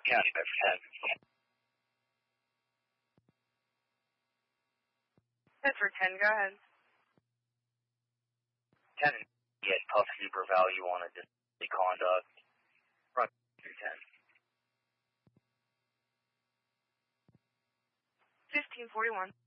County Bedford 10. Bedford 10, go ahead. 10, he had puff super value on a disorderly conduct. Run through 10. 1541.